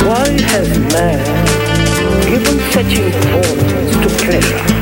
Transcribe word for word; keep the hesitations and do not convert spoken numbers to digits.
Why has man given such importance to pleasure?